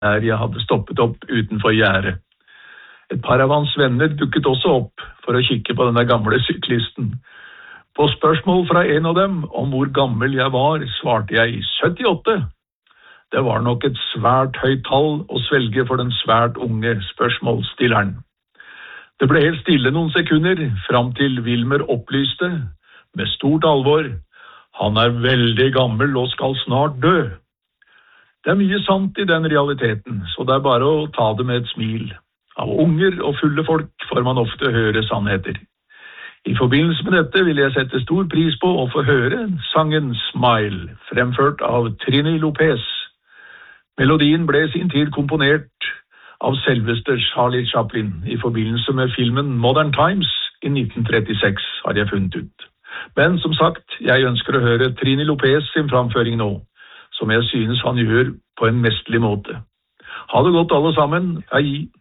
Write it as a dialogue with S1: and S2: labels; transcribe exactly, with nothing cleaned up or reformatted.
S1: der jeg hadde stoppet opp utenfor gjerdet. Et par av hans venner dukket også opp for å kikke på denne gamle syklisten. På spørsmål fra en av dem om hvor gammel jeg var, svarte jeg syttiåtte. Det var nok et svært høyt tall å svelge for den svært unge spørsmålsstilleren. Det ble helt stille noen sekunder, fram til Wilmer opplyste, med stort alvor, han er veldig gammel og skal snart dø. Det er mye sant i den realiteten, så det er bare å ta det med et smil. Av unger og fulle folk får man ofte høre sannheter. I forbindelse med dette vil jeg sette stor pris på å få høre sangen Smile, fremført av Trini Lopez. Melodien ble i sin tid komponert av selveste Charlie Chaplin i forbindelse med filmen Modern Times i nitten trettiseks, har jeg funnet ut. Men som sagt, jeg ønsker å høre Trini Lopez sin framføring nå, som jeg synes han gjør på en mesterlig måte. Ha det godt alle sammen, hei!